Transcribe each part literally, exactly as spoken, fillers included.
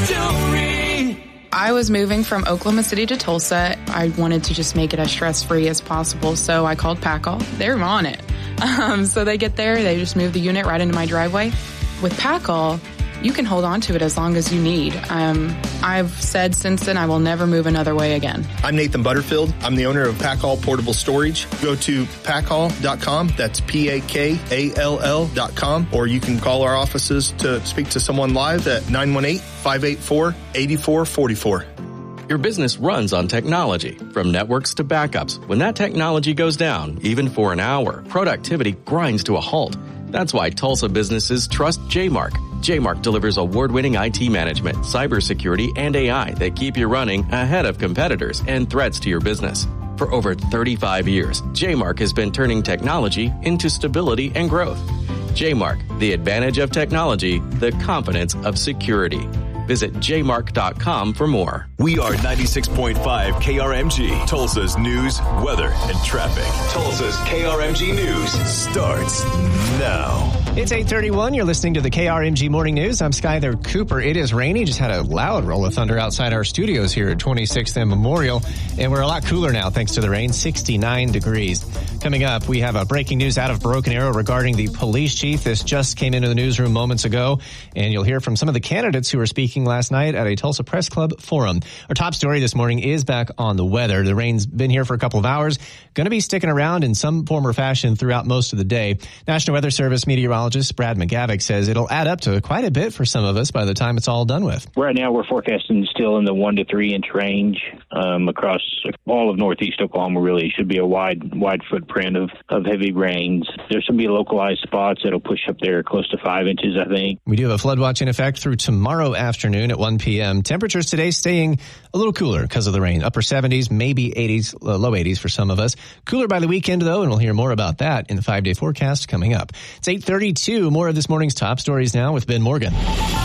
Jewelry. I was moving from Oklahoma City to Tulsa. I wanted to just make it as stress-free as possible, so I called Packall. They're on it. Um, so they get there, they just move the unit right into my driveway. With Packall, you can hold on to it as long as you need. Um, I've said since then I will never move another way again. I'm Nathan Butterfield. I'm the owner of Packall Portable Storage. Go to packall dot com. That's P A K A L L dot com. Or you can call our offices to speak to someone live at nine one eight, five eight four, eight four four four. Your business runs on technology, from networks to backups. When that technology goes down, even for an hour, productivity grinds to a halt. That's why Tulsa businesses trust J-Mark. J-Mark delivers award-winning I T management, cybersecurity, and A I that keep you running ahead of competitors and threats to your business. For over thirty-five years, J-Mark has been turning technology into stability and growth. J-Mark, the advantage of technology, the confidence of security. Visit j mark dot com for more. We are ninety-six point five K R M G, Tulsa's news, weather, and traffic. Tulsa's K R M G News starts now. It's eight thirty-one. You're listening to the K R M G Morning News. I'm Skyler Cooper. It is rainy. Just had a loud roll of thunder outside our studios here at twenty-sixth and Memorial. And we're a lot cooler now thanks to the rain, sixty-nine degrees. Coming up, we have a breaking news out of Broken Arrow regarding the police chief. This just came into the newsroom moments ago. And you'll hear from some of the candidates who were speaking last night at a Tulsa Press Club forum. Our top story this morning is back on the weather. The rain's been here for a couple of hours. Going to be sticking around in some form or fashion throughout most of the day. National Weather Service meteorologist Brad McGavick says it'll add up to quite a bit for some of us by the time it's all done with. Right now we're forecasting still in the one to three inch range um, across all of northeast Oklahoma. Really should be a wide wide footprint of, of heavy rains. There's going to be localized spots that'll push up there close to five inches, I think. We do have a flood watch in effect through tomorrow afternoon at one p.m. Temperatures today staying a little cooler because of the rain. Upper seventies, maybe eighties, uh, low eighties for some of us. Cooler by the weekend, though, and we'll hear more about that in the five-day forecast coming up. It's eight thirty-two. More of this morning's top stories now with Ben Morgan.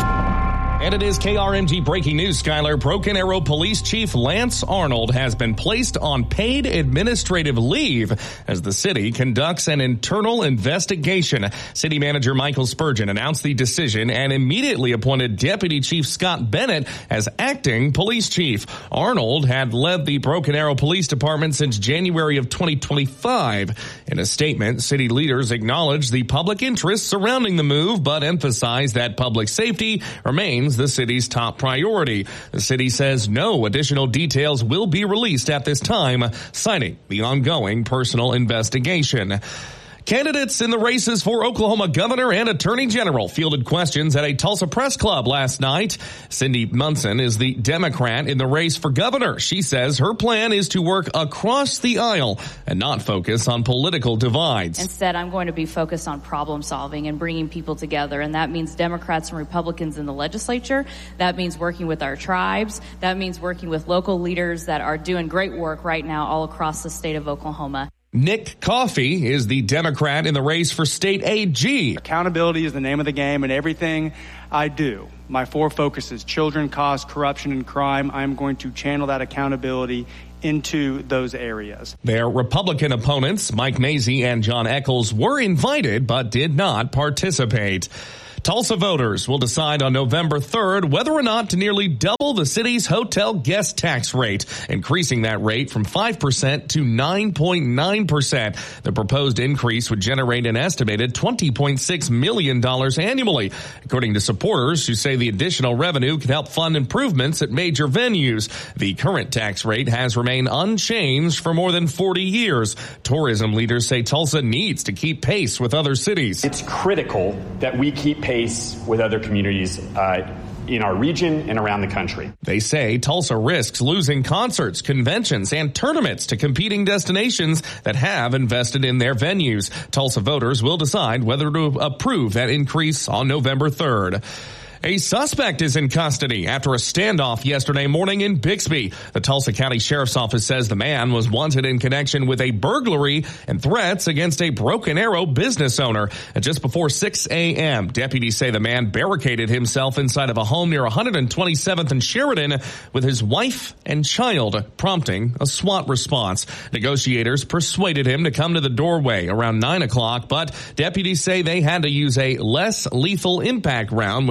And it is K R M G breaking news, Skyler. Broken Arrow Police Chief Lance Arnold has been placed on paid administrative leave as the city conducts an internal investigation. City Manager Michael Spurgeon announced the decision and immediately appointed Deputy Chief Scott Bennett as acting police chief. Arnold had led the Broken Arrow Police Department since January of twenty twenty-five. In a statement, city leaders acknowledged the public interest surrounding the move, but emphasized that public safety remains the city's top priority. The city says no additional details will be released at this time, citing the ongoing personal investigation. Candidates in the races for Oklahoma governor and attorney general fielded questions at a Tulsa Press Club last night. Cindy Munson is the Democrat in the race for governor. She says her plan is to work across the aisle and not focus on political divides. Instead, I'm going to be focused on problem solving and bringing people together. And that means Democrats and Republicans in the legislature. That means working with our tribes. That means working with local leaders that are doing great work right now all across the state of Oklahoma. Nick Coffey is the Democrat in the race for state A G. Accountability is the name of the game, and everything I do, my four focuses, children, cost, corruption, and crime, I'm going to channel that accountability into those areas. Their Republican opponents, Mike Mazie and John Eccles, were invited but did not participate. Tulsa voters will decide on November third whether or not to nearly double the city's hotel guest tax rate, increasing that rate from five percent to nine point nine percent. The proposed increase would generate an estimated twenty point six million dollars annually, according to supporters who say the additional revenue could help fund improvements at major venues. The current tax rate has remained unchanged for more than forty years. Tourism leaders say Tulsa needs to keep pace with other cities. It's critical that we keep pace with other communities uh, in our region and around the country. They say Tulsa risks losing concerts, conventions, and tournaments to competing destinations that have invested in their venues. Tulsa voters will decide whether to approve that increase on November third. A suspect is in custody after a standoff yesterday morning in Bixby. The Tulsa County Sheriff's Office says the man was wanted in connection with a burglary and threats against a Broken Arrow business owner. At just before six a.m., deputies say the man barricaded himself inside of a home near one hundred twenty-seventh and Sheridan with his wife and child, prompting a SWAT response. Negotiators persuaded him to come to the doorway around nine o'clock, but deputies say they had to use a less lethal impact round when he refused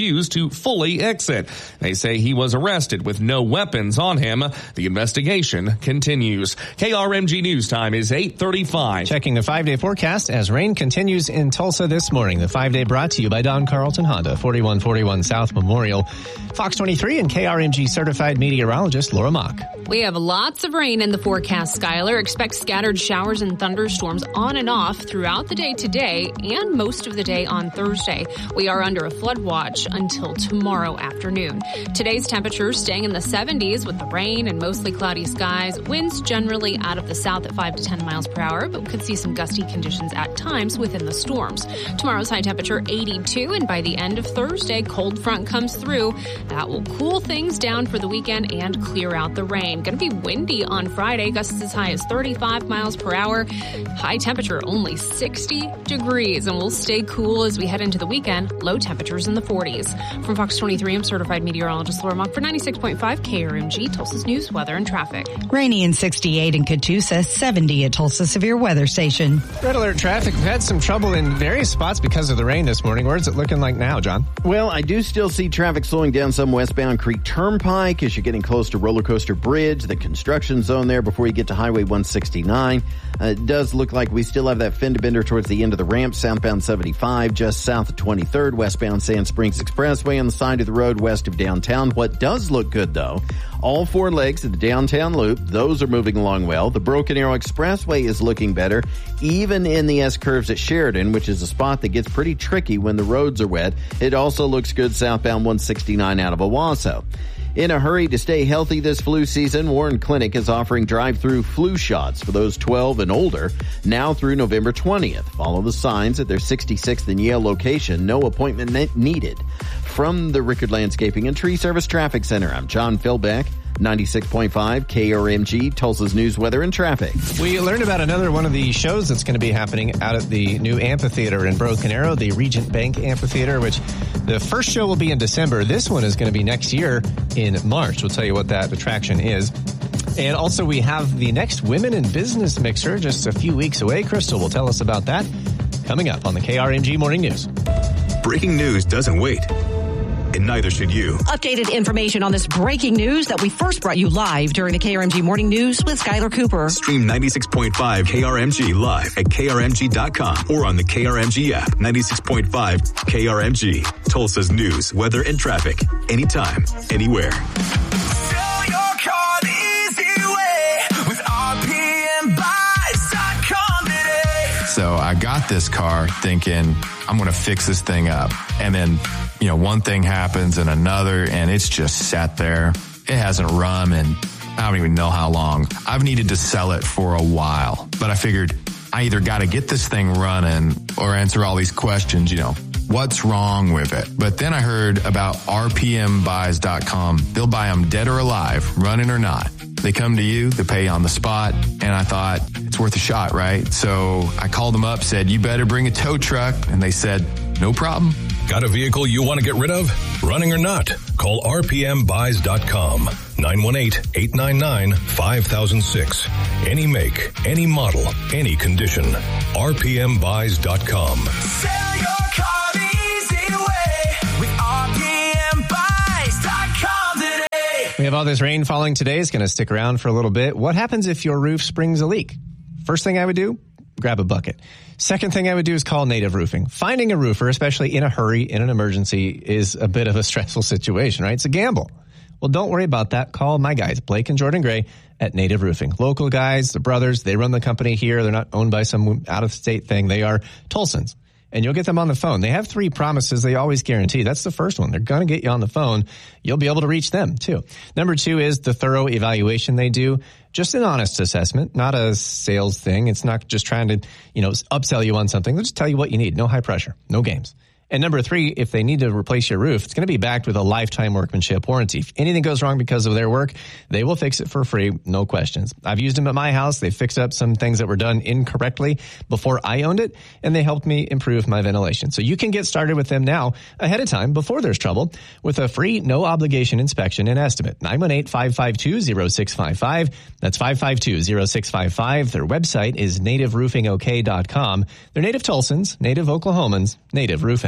refused to fully exit. They say he was arrested with no weapons on him. The investigation continues. K R M G News Time is eight thirty-five. Checking the five-day forecast as rain continues in Tulsa this morning. The five-day brought to you by Don Carlton Honda, forty-one forty-one South Memorial. Fox twenty-three and K R M G certified meteorologist Laura Mock. We have lots of rain in the forecast, Skyler. Expect scattered showers and thunderstorms on and off throughout the day today and most of the day on Thursday. We are under a flood watch until tomorrow afternoon. Today's temperature staying in the seventies with the rain and mostly cloudy skies. Winds generally out of the south at five to ten miles per hour, but we could see some gusty conditions at times within the storms. Tomorrow's high temperature eighty-two, and by the end of Thursday, cold front comes through. That will cool things down for the weekend and clear out the rain. Going to be windy on Friday, gusts as high as thirty-five miles per hour. High temperature only sixty degrees, and we'll stay cool as we head into the weekend. Low temperatures in the forties. From Fox twenty-three, I'm certified meteorologist Laura Mock for ninety-six point five K R M G, Tulsa's news, weather, and traffic. Rainy and sixty-eight in Catoosa, seventy at Tulsa Severe Weather Station. Red alert traffic. We've had some trouble in various spots because of the rain this morning. Where's it looking like now, John? Well, I do still see traffic slowing down some westbound Creek Turnpike as you're getting close to Roller Coaster Bridge, the construction zone there before you get to Highway one sixty-nine. Uh, it does look like we still have that fender bender towards the end of the ramp, southbound seventy-five, just south of twenty-third, westbound Sand Springs Expressway on the side of the road west of downtown. What does look good, though, all four legs of the downtown loop, those are moving along well. The Broken Arrow Expressway is looking better, even in the S-curves at Sheridan, which is a spot that gets pretty tricky when the roads are wet. It also looks good southbound one sixty-nine out of Owasso. In a hurry to stay healthy this flu season, Warren Clinic is offering drive-through flu shots for those twelve and older now through November twentieth. Follow the signs at their sixty-sixth and Yale location. No appointment needed. From the Rickard Landscaping and Tree Service Traffic Center, I'm John Philbeck. ninety-six point five K R M G, Tulsa's news, weather, and traffic. We learned about another one of the shows that's going to be happening out at the new amphitheater in Broken Arrow, the Regent Bank Amphitheater, which the first show will be in December. This one is going to be next year in March. We'll tell you what that attraction is. And also we have the next Women in Business Mixer just a few weeks away. Crystal will tell us about that coming up on the K R M G Morning News. Breaking news doesn't wait. And neither should you. Updated information on this breaking news that we first brought you live during the K R M G Morning News with Skylar Cooper. Stream ninety-six point five K R M G live at K R M G dot com or on the K R M G app. ninety-six point five K R M G, Tulsa's news, weather, and traffic. Anytime, anywhere. Sell your car the easy way with R P M buys dot com today. So I got this car thinking I'm going to fix this thing up. And then, you know, one thing happens and another, and it's just sat there. It hasn't run, and I don't even know how long. I've needed to sell it for a while, but I figured I either got to get this thing running or answer all these questions, you know, what's wrong with it? But then I heard about R P M buys dot com. They'll buy them dead or alive, running or not. They come to you, they pay you on the spot, and I thought it's worth a shot, right? So I called them up, said, you better bring a tow truck, and they said, no problem. Got a vehicle you want to get rid of? Running or not? Call R P M buys dot com. nine one eight, eight nine nine, five thousand six. Any make, any model, any condition. R P M buys dot com. Sell your car the easy way with R P M buys dot com today. We have all this rain falling today. It's going to stick around for a little bit. What happens if your roof springs a leak? First thing I would do, grab a bucket. Second thing I would do is call Native Roofing. Finding a roofer, especially in a hurry, in an emergency, is a bit of a stressful situation, right? It's a gamble. Well, don't worry about that. Call my guys, Blake and Jordan Gray at Native Roofing. Local guys, the brothers, they run the company here. They're not owned by some out-of-state thing. They are Tulsans. And you'll get them on the phone. They have three promises they always guarantee. That's the first one. They're going to get you on the phone. You'll be able to reach them, too. Number two is the thorough evaluation they do. Just an honest assessment, not a sales thing. It's not just trying to, you know, upsell you on something. They'll just tell you what you need. No high pressure. No games. And number three, if they need to replace your roof, it's going to be backed with a lifetime workmanship warranty. If anything goes wrong because of their work, they will fix it for free, no questions. I've used them at my house. They fixed up some things that were done incorrectly before I owned it, and they helped me improve my ventilation. So you can get started with them now ahead of time before there's trouble with a free, no-obligation inspection and estimate. nine one eight, five five two, zero six five five. That's five five two, zero six five five. Their website is native roofing ok dot com. They're native Tulsans, native Oklahomans, Native Roofing.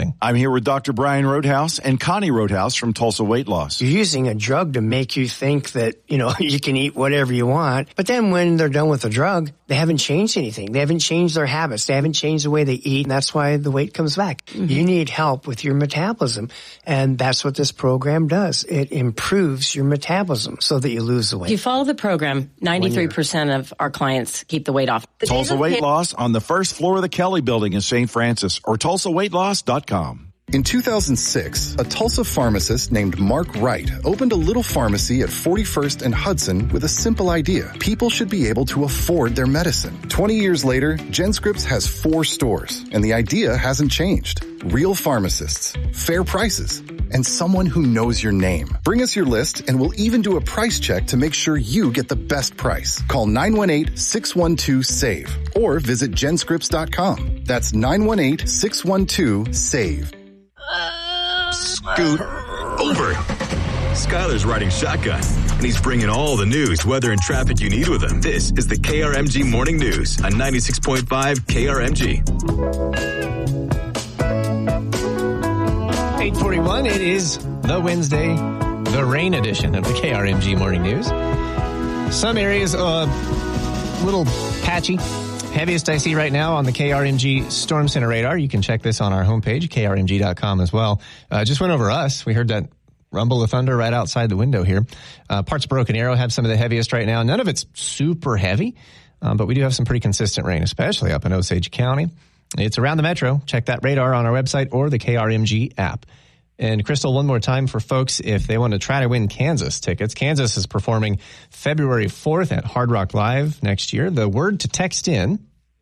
Brian. I'm here with Doctor Brian Roadhouse and Connie Roadhouse from Tulsa Weight Loss. You're using a drug to make you think that, you know, you can eat whatever you want. But then when they're done with the drug, they haven't changed anything. They haven't changed their habits. They haven't changed the way they eat. And that's why the weight comes back. Mm-hmm. You need help with your metabolism. And that's what this program does. It improves your metabolism so that you lose the weight. If you follow the program, ninety-three percent of our clients keep the weight off. The Tulsa Weight Loss on the first floor of the Kelly Building in Saint Francis or tulsa weight loss dot com. In two thousand six, a Tulsa pharmacist named Mark Wright opened a little pharmacy at forty-first and Hudson with a simple idea. People should be able to afford their medicine. twenty years later, GenScripts has four stores, and the idea hasn't changed. Real pharmacists, fair prices, and someone who knows your name. Bring us your list, and we'll even do a price check to make sure you get the best price. Call nine one eight, six one two, SAVE or visit genscripts dot com. That's nine one eight, six one two, SAVE. Scoot over. Skyler's riding shotgun, and he's bringing all the news, weather, and traffic you need with him. This is the K R M G Morning News on ninety-six point five K R M G. eight forty-one, it is the Wednesday, the rain edition of the K R M G Morning News. Some areas a uh, little patchy. Heaviest I see right now on the K R M G Storm Center radar. You can check this on our homepage, K R M G dot com as well. Uh, just went over us. We heard that rumble of thunder right outside the window here. Uh, parts of Broken Arrow have some of the heaviest right now. None of it's super heavy, um, but we do have some pretty consistent rain, especially up in Osage County. It's around the metro. Check that radar on our website or the K R M G app. And Crystal, one more time for folks if they want to try to win Kansas tickets. Kansas is performing February fourth at Hard Rock Live next year. The word to text in: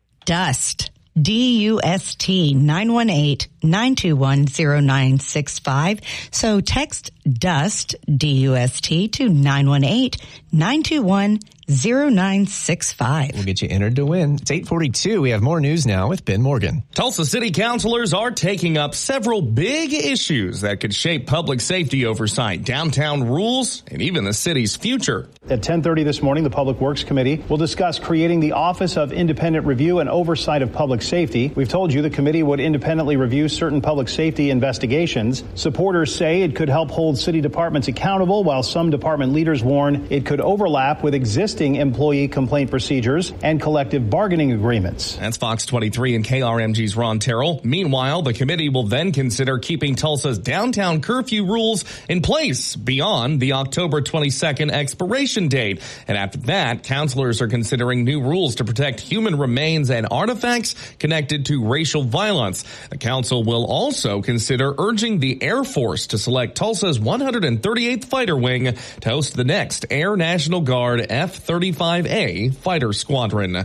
DUST. D U S T, nine one eight, nine two one, zero nine six five. So text DUST, D U S T, to nine one eight, nine two one, zero nine six five. We'll get you entered to win. It's eight forty-two. We have more news now with Ben Morgan. Tulsa City Councilors are taking up several big issues that could shape public safety oversight, downtown rules, and even the city's future. At ten thirty this morning, the Public Works Committee will discuss creating the Office of Independent Review and Oversight of Public Safety. We've told you the committee would independently review certain public safety investigations. Supporters say it could help hold city departments accountable, while some department leaders warn it could overlap with existing employee complaint procedures and collective bargaining agreements. That's Fox twenty-three and K R M G's Ron Terrell. Meanwhile, the committee will then consider keeping Tulsa's downtown curfew rules in place beyond the October twenty-second expiration date. And after that, councilors are considering new rules to protect human remains and artifacts connected to racial violence. The council will also consider urging the Air Force to select Tulsa's one hundred thirty-eighth Fighter Wing to host the next Air National Guard F thirty-five A Fighter Squadron.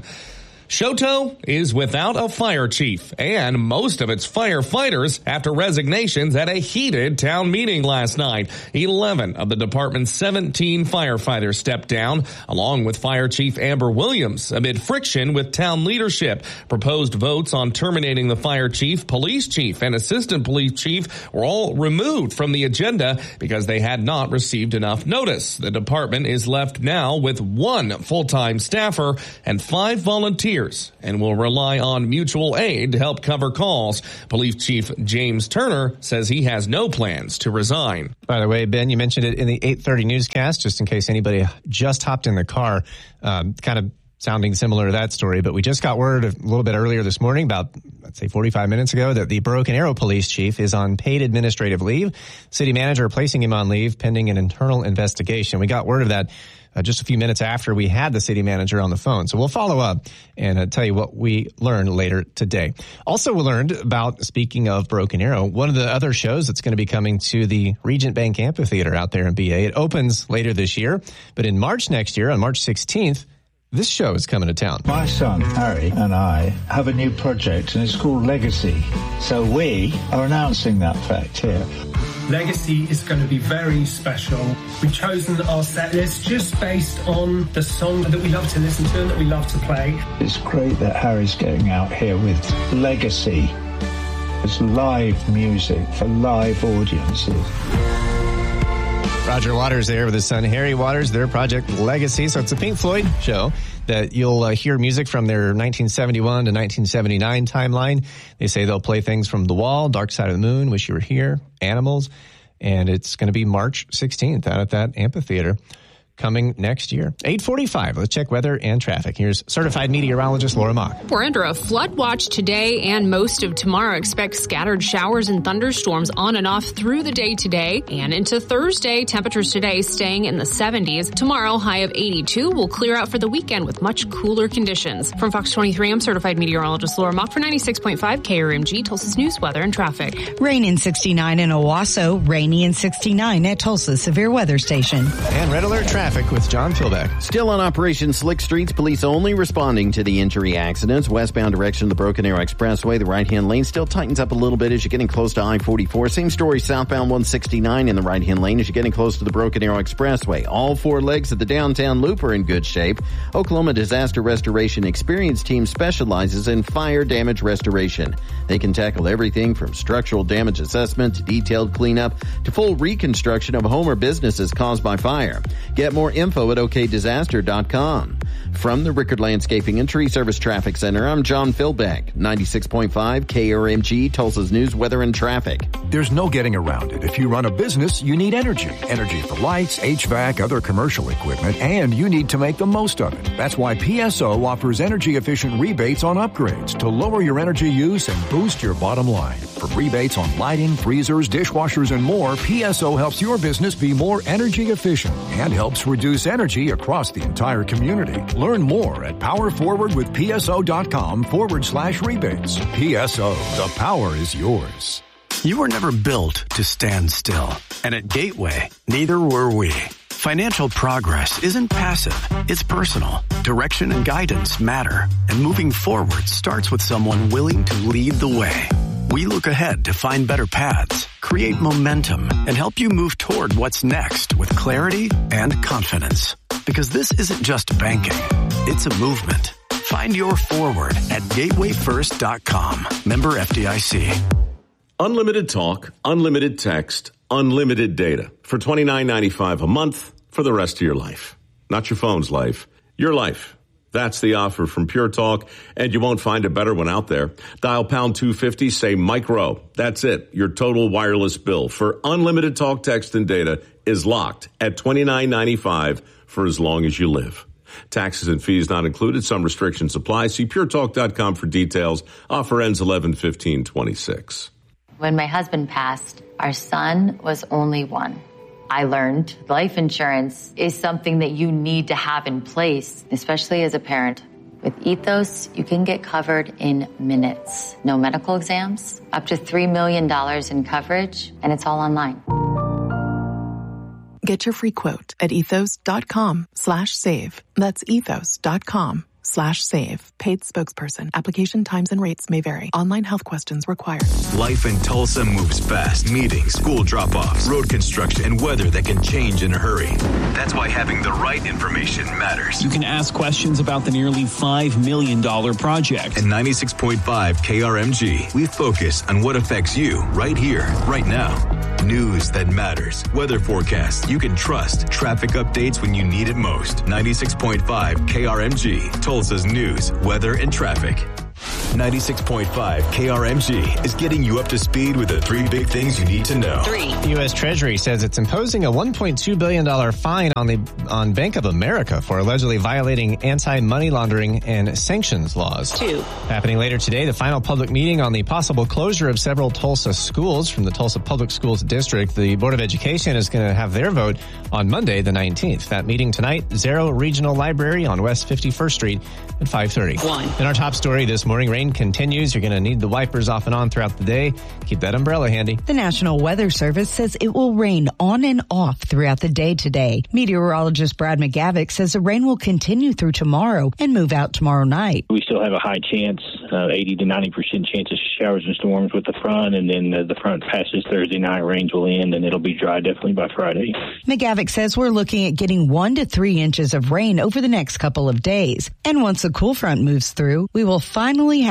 Shoto is without a fire chief and most of its firefighters after resignations at a heated town meeting last night. eleven of the department's seventeen firefighters stepped down, along with Fire Chief Amber Williams, amid friction with town leadership. Proposed votes on terminating the fire chief, police chief, and assistant police chief were all removed from the agenda because they had not received enough notice. The department is left now with one full-time staffer and five volunteers, and will rely on mutual aid to help cover calls. Police Chief James Turner says he has no plans to resign. By the way, Ben, you mentioned it in the eight thirty newscast, just in case anybody just hopped in the car, um, kind of sounding similar to that story. But we just got word a little bit earlier this morning, about, let's say forty-five minutes ago, that the Broken Arrow police chief is on paid administrative leave. City manager placing him on leave pending an internal investigation. We got word of that Uh, just a few minutes after we had the city manager on the phone. So we'll follow up and uh, tell you what we learned later today. Also, we learned about, speaking of Broken Arrow, one of the other shows that's going to be coming to the Regent Bank Amphitheater out there in B A. It opens later this year, but in March next year, on March sixteenth, this show is coming to town. My son, Harry, and I have a new project, and it's called Legacy. So we are announcing that fact here. Legacy is going to be very special. We've chosen our set list just based on the song that we love to listen to and that we love to play. It's great that Harry's getting out here with Legacy. It's live music for live audiences. Roger Waters there with his son Harry Waters, their project Legacy. So it's a Pink Floyd show that you'll uh, hear music from their nineteen seventy-one to nineteen seventy-nine timeline. They say they'll play things from The Wall, Dark Side of the Moon, Wish You Were Here, Animals, and it's going to be March sixteenth out at that amphitheater. Coming next year. eight forty-five. Let's check weather and traffic. Here's certified meteorologist Laura Mock. We're under a flood watch today and most of tomorrow. Expect scattered showers and thunderstorms on and off through the day today and into Thursday. Temperatures today staying in the seventies. Tomorrow, high of eighty-two. Will clear out for the weekend with much cooler conditions. From Fox twenty-three, I'm certified meteorologist Laura Mock for ninety-six point five K R M G, Tulsa's news, weather, and traffic. Rain in sixty-nine in Owasso. Rainy in sixty-nine at Tulsa's severe weather station. And red alert traffic. Traffic with John Philbeck. Still on Operation Slick Streets, police only responding to the injury accidents. Westbound direction of the Broken Arrow Expressway, the right-hand lane still tightens up a little bit as you're getting close to I forty-four. Same story southbound one sixty-nine in the right-hand lane as you're getting close to the Broken Arrow Expressway. All four legs of the downtown loop are in good shape. Oklahoma Disaster Restoration Experience Team specializes in fire damage restoration. They can tackle everything from structural damage assessment to detailed cleanup to full reconstruction of home or businesses caused by fire. Get more info at O K disaster dot com. From the Rickard Landscaping and Tree Service Traffic Center, I'm John Philbeck, ninety-six point five K R M G, Tulsa's news, weather, and traffic. There's no getting around it. If you run a business, you need energy. Energy for lights, H V A C, other commercial equipment, and you need to make the most of it. That's why P S O offers energy-efficient rebates on upgrades to lower your energy use and boost your bottom line. For rebates on lighting, freezers, dishwashers, and more, P S O helps your business be more energy efficient and helps reduce energy across the entire community. Learn more at powerforwardwithpso.com forward slash rebates. P S O, the power is yours. You were never built to stand still. And at Gateway, neither were we. Financial progress isn't passive, it's personal. Direction and guidance matter. And moving forward starts with someone willing to lead the way. We look ahead to find better paths, create momentum, and help you move toward what's next with clarity and confidence. Because this isn't just banking, it's a movement. Find your forward at gateway first dot com. Member F D I C. Unlimited talk, unlimited text, unlimited data for twenty-nine ninety-five a month for the rest of your life. Not your phone's life, your life. That's the offer from Pure Talk, and you won't find a better one out there. Dial pound two fifty, say micro. That's it. Your total wireless bill for unlimited talk, text, and data is locked at twenty-nine ninety-five for as long as you live. Taxes and fees not included. Some restrictions apply. See pure talk dot com for details. Offer ends eleven fifteen twenty-six. When my husband passed, our son was only one. I learned life insurance is something that you need to have in place, especially as a parent. With Ethos, you can get covered in minutes. No medical exams, up to three million dollars in coverage, and it's all online. Get your free quote at ethos.com slash save. That's ethos.com slash save. Paid spokesperson. Application times and rates may vary. Online health questions required. Life in Tulsa moves fast. Meetings, school drop-offs, road construction, and weather that can change in a hurry. That's why having the right information matters. You can ask questions about the nearly five million dollars project. At ninety-six point five K R M G, we focus on what affects you right here, right now. News that matters. Weather forecasts you can trust. Traffic updates when you need it most. ninety-six point five K R M G, Tulsa's news, weather, and traffic. ninety-six point five K R M G is getting you up to speed with the three big things you need to know. Three. The U S Treasury says it's imposing a one point two billion dollars fine on the on Bank of America for allegedly violating anti-money laundering and sanctions laws. Two. Happening later today, the final public meeting on the possible closure of several Tulsa schools from the Tulsa Public Schools District. The Board of Education is going to have their vote on Monday, the nineteenth. That meeting tonight, Zero Regional Library on West fifty-first Street at five thirty. One. In our top story this morning, rain continues. You're going to need the wipers off and on throughout the day. Keep that umbrella handy. The National Weather Service says it will rain on and off throughout the day today. Meteorologist Brad McGavick says the rain will continue through tomorrow and move out tomorrow night. We still have a high chance, uh, eighty to ninety percent chance of showers and storms with the front, and then uh, the front passes Thursday night, rains will end, and it'll be dry definitely by Friday. McGavick says we're looking at getting one to three inches of rain over the next couple of days. And once the cool front moves through, we will finally have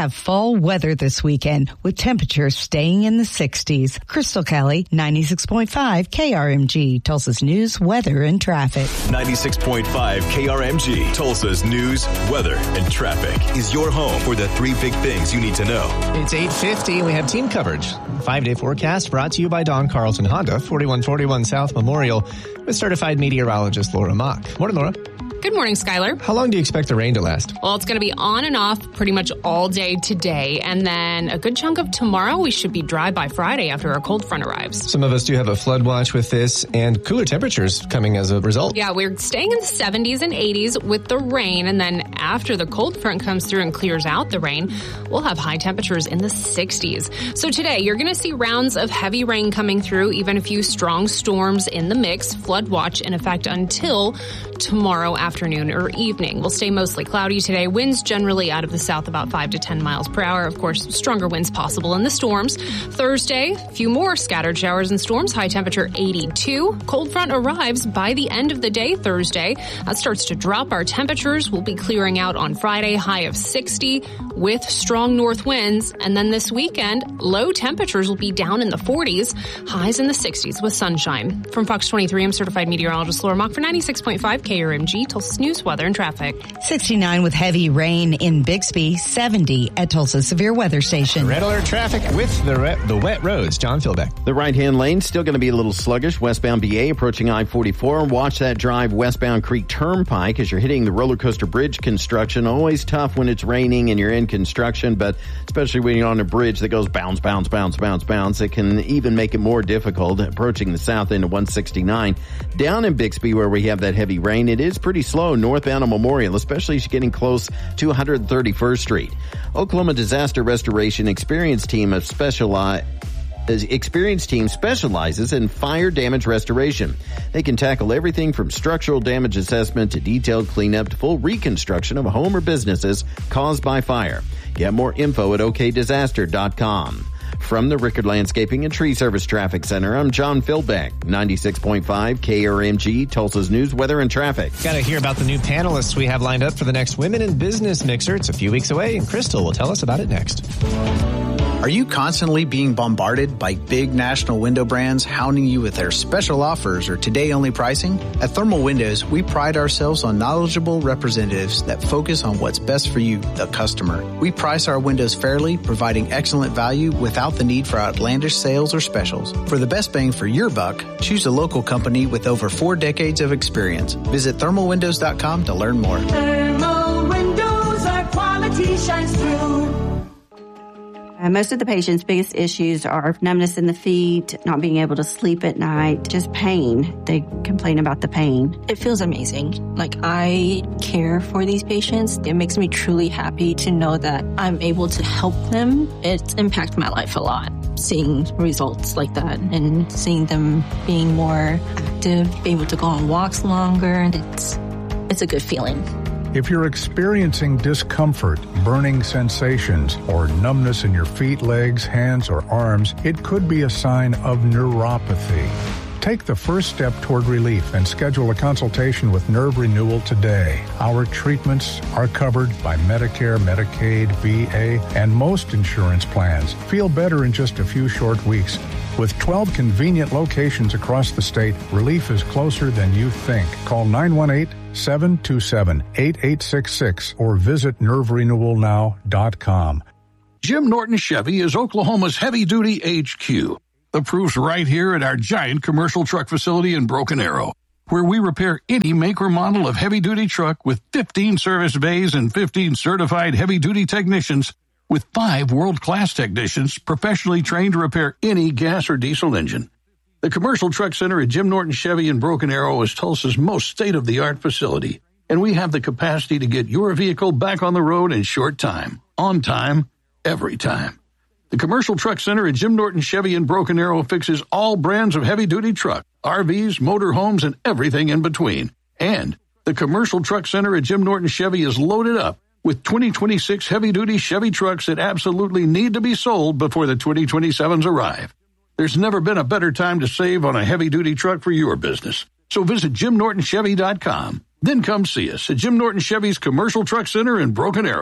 have fall weather this weekend with temperatures staying in the sixties. Crystal Kelly, ninety-six point five K R M G, Tulsa's news, weather, and traffic. ninety-six point five K R M G, Tulsa's news, weather, and traffic is your home for the three big things you need to know. It's eight fifty and we have team coverage. Five-day forecast brought to you by Don Carlson Honda, forty-one forty-one South Memorial, with certified meteorologist Laura Mock. Morning, Laura. Good morning, Skylar. How long do you expect the rain to last? Well, it's going to be on and off pretty much all day today. And then a good chunk of tomorrow, we should be dry by Friday after our cold front arrives. Some of us do have a flood watch with this and cooler temperatures coming as a result. Yeah, we're staying in the seventies and eighties with the rain. And then after the cold front comes through and clears out the rain, we'll have high temperatures in the sixties. So today, you're going to see rounds of heavy rain coming through, even a few strong storms in the mix. Flood watch in effect until tomorrow afternoon or evening. We'll stay mostly cloudy today. Winds generally out of the south about five to ten miles per hour. Of course, stronger winds possible in the storms. Thursday, a few more scattered showers and storms. High temperature eighty-two. Cold front arrives by the end of the day Thursday. That starts to drop our temperatures. We'll be clearing out on Friday, high of sixty with strong north winds. And then this weekend, low temperatures will be down in the forties, highs in the sixties with sunshine. From Fox twenty-three, I'm certified meteorologist Laura Mock for ninety-six point five K R M G, Tulsa's news, weather, and traffic. sixty-nine with heavy rain in Bixby, seventy at Tulsa Severe Weather Station. Red alert traffic with the re- the wet roads. John Philbeck. The right-hand lane still going to be a little sluggish. Westbound B A approaching I forty-four. Watch that drive westbound Creek Turnpike as you're hitting the roller coaster bridge construction. Always tough when it's raining and you're in construction, but especially when you're on a bridge that goes bounce, bounce, bounce, bounce, bounce. It can even make it more difficult approaching the south end of one sixty-nine. Down in Bixby where we have that heavy rain, it is pretty slow northbound of Memorial, especially as you're getting close to one thirty-first Street. Oklahoma Disaster Restoration Experience Team of Specialized The experienced team specializes in fire damage restoration. They can tackle everything from structural damage assessment to detailed cleanup to full reconstruction of a home or businesses caused by fire. Get more info at O K disaster dot com. From the Rickard Landscaping and Tree Service Traffic Center, I'm John Philbeck, ninety-six point five K R M G, Tulsa's news, weather, and traffic. Got to hear about the new panelists we have lined up for the next Women in Business Mixer. It's a few weeks away, and Crystal will tell us about it next. Are you constantly being bombarded by big national window brands hounding you with their special offers or today-only pricing? At Thermal Windows, we pride ourselves on knowledgeable representatives that focus on what's best for you, the customer. We price our windows fairly, providing excellent value without the need for outlandish sales or specials. For the best bang for your buck, choose a local company with over four decades of experience. Visit thermal windows dot com to learn more. Thermal Windows, our quality shines through. Uh, most of the patients' biggest issues are numbness in the feet, not being able to sleep at night, just pain. They complain about the pain. It feels amazing. Like, I care for these patients. It makes me truly happy to know that I'm able to help them. It's impacted my life a lot, seeing results like that and seeing them being more active, being able to go on walks longer. It's, it's a good feeling. If you're experiencing discomfort, burning sensations, or numbness in your feet, legs, hands, or arms, it could be a sign of neuropathy. Take the first step toward relief and schedule a consultation with Nerve Renewal today. Our treatments are covered by Medicare, Medicaid, V A, and most insurance plans. Feel better in just a few short weeks. With twelve convenient locations across the state, relief is closer than you think. Call nine one eight, seven two seven, eight eight six six or visit nerve renewal now dot com. Jim Norton Chevy is Oklahoma's heavy-duty H Q. The proof's right here at our giant commercial truck facility in Broken Arrow, where we repair any make or model of heavy-duty truck with fifteen service bays and fifteen certified heavy-duty technicians with five world-class technicians professionally trained to repair any gas or diesel engine. The Commercial Truck Center at Jim Norton Chevy in Broken Arrow is Tulsa's most state-of-the-art facility, and we have the capacity to get your vehicle back on the road in short time, on time, every time. The Commercial Truck Center at Jim Norton Chevy in Broken Arrow fixes all brands of heavy-duty truck, R Vs, motorhomes, and everything in between. And the Commercial Truck Center at Jim Norton Chevy is loaded up with twenty twenty-six heavy-duty Chevy trucks that absolutely need to be sold before the twenty twenty-sevens arrive. There's never been a better time to save on a heavy-duty truck for your business. So visit jim norton chevy dot com. Then come see us at Jim Norton Chevy's Commercial Truck Center in Broken Arrow.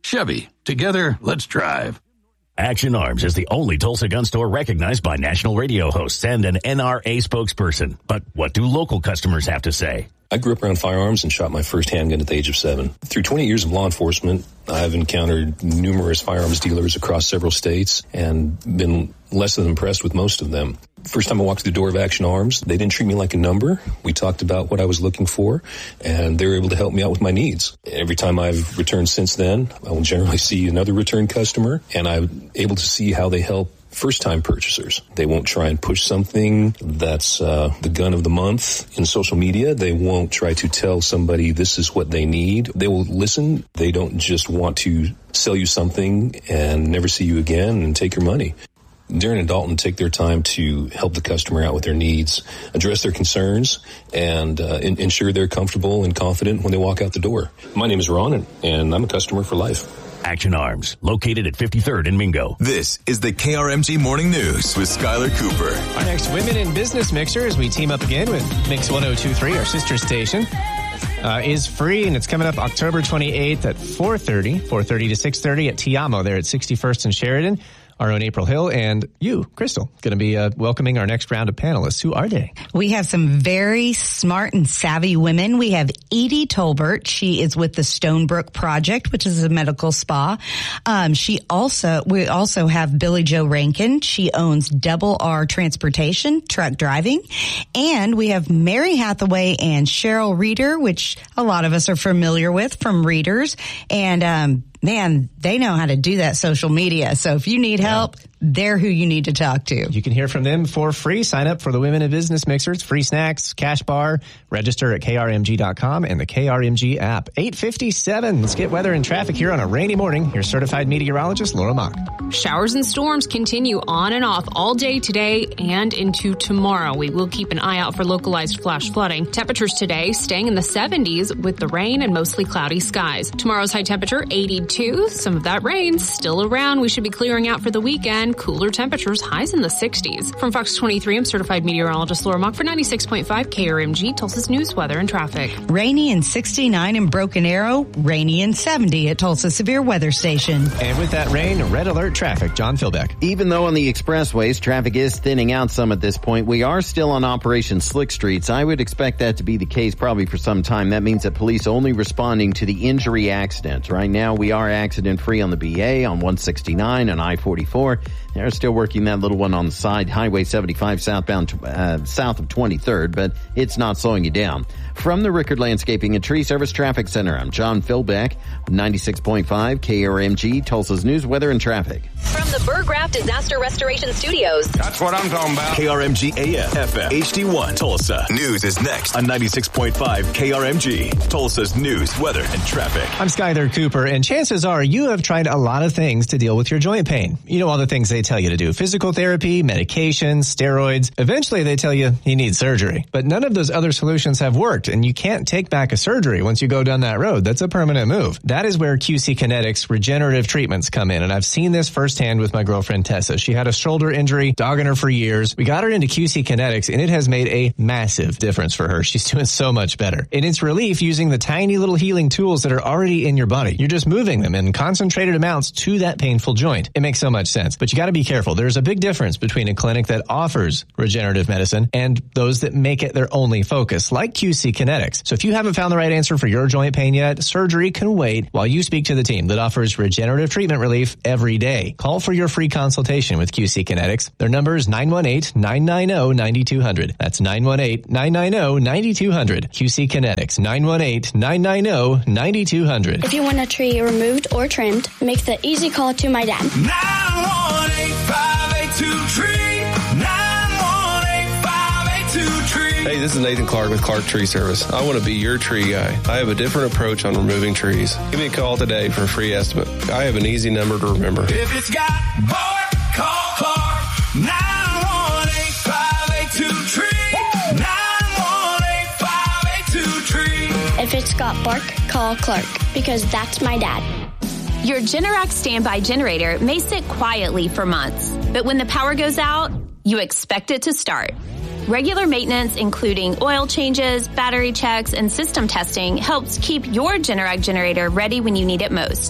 Chevy. Together, let's drive. Action Arms is the only Tulsa gun store recognized by national radio hosts and an N R A spokesperson. But what do local customers have to say? I grew up around firearms and shot my first handgun at the age of seven. Through twenty years of law enforcement, I've encountered numerous firearms dealers across several states and been less than impressed with most of them. First time I walked through the door of Action Arms, they didn't treat me like a number. We talked about what I was looking for, and they were able to help me out with my needs. Every time I've returned since then, I will generally see another return customer, and I'm able to see how they help first-time purchasers. They won't try and push something that's uh, the gun of the month in social media. They won't try to tell somebody this is what they need. They will listen. They don't just want to sell you something and never see you again and take your money. Darren and Dalton take their time to help the customer out with their needs, address their concerns, and uh, in- ensure they're comfortable and confident when they walk out the door. My name is Ron, and I'm a customer for life. Action Arms, located at fifty-third and Mingo. This is the K R M G Morning News with Skylar Cooper. Our next Women in Business Mixer, as we team up again with Mix one oh two point three, our sister station, uh, is free, and it's coming up October twenty-eighth at four thirty, four thirty to six thirty at Tiamo there at sixty-first and Sheridan. Our own April Hill and you, Crystal, going to be uh, welcoming our next round of panelists. Who are they? We have some very smart and savvy women. We have Edie Tolbert. She is with the Stonebrook Project, which is a medical spa. Um, she also, we also have Billy Joe Rankin. She owns Double R Transportation, truck driving. And we have Mary Hathaway and Cheryl Reeder, which a lot of us are familiar with from Readers. And, um, man, they know how to do that social media. So if you need help, they're who you need to talk to. You can hear from them for free. Sign up for the Women in Business Mixers, free snacks, cash bar. Register at K R M G dot com and the K R M G app. eight fifty-seven. Let's get weather and traffic here on a rainy morning. Your certified meteorologist, Laura Mock. Showers and storms continue on and off all day today and into tomorrow. We will keep an eye out for localized flash flooding. Temperatures today staying in the seventies with the rain and mostly cloudy skies. Tomorrow's high temperature, eighty-two. Some of that rain still around. We should be clearing out for the weekend. Cooler temperatures, highs in the sixties. From Fox twenty-three, I'm certified meteorologist Laura Mock for ninety-six point five K R M G, Tulsa's news, weather, and traffic. Rainy and sixty-nine in Broken Arrow, rainy and seventy at Tulsa Severe Weather Station. And with that rain, red alert traffic. John Philbeck. Even though on the expressways, traffic is thinning out some at this point, we are still on Operation Slick Streets. I would expect that to be the case probably for some time. That means that police only responding to the injury accidents. Right now, we are accident-free on the B A, on one sixty-nine, and I forty-four. They're still working that little one on the side, Highway seventy-five southbound, uh, south of twenty-third, but it's not slowing you down. From the Rickard Landscaping and Tree Service Traffic Center, I'm John Philbeck, ninety-six point five K R M G, Tulsa's news, weather, and traffic. From the Burr Graff Disaster Restoration Studios. That's what I'm talking about. K R M G A M, F M, H D one, Tulsa. News is next on ninety-six point five K R M G, Tulsa's news, weather, and traffic. I'm Skyler Cooper, and chances are you have tried a lot of things to deal with your joint pain. You know all the things they tell you to do. Physical therapy, medications, steroids. Eventually they tell you you need surgery. But none of those other solutions have worked, and you can't take back a surgery once you go down that road. That's a permanent move. That is where Q C Kinetics regenerative treatments come in, and I've seen this firsthand with my girlfriend Tessa. She had a shoulder injury, dogging her for years. We got her into Q C Kinetics, and it has made a massive difference for her. She's doing so much better. And it's relief using the tiny little healing tools that are already in your body. You're just moving them in concentrated amounts to that painful joint. It makes so much sense, but you got to be careful. There's a big difference between a clinic that offers regenerative medicine and those that make it their only focus, like Q C Kinetics. So if you haven't found the right answer for your joint pain yet, surgery can wait while you speak to the team that offers regenerative treatment relief every day. Call for your free consultation with Q C Kinetics. Their number is nine one eight, nine nine zero, nine two zero zero. That's nine one eight, nine nine zero, nine two zero zero. Q C Kinetics, nine one eight, nine nine zero, nine two zero zero. If you want a tree removed or trimmed, make the easy call to my dad. nine one eight, five eight two, tree. nine one eight, five eight two, tree. Hey, this is Nathan Clark with Clark Tree Service. I want to be your tree guy. I have a different approach on removing trees. Give me a call today for a free estimate. I have an easy number to remember. If it's got bark, call Clark. nine one eight, five eight two, tree. nine one eight, five eight two, tree. If it's got bark, call Clark, because that's my dad. Your Generac standby generator may sit quietly for months, but when the power goes out, you expect it to start. Regular maintenance, including oil changes, battery checks, and system testing, helps keep your Generac generator ready when you need it most.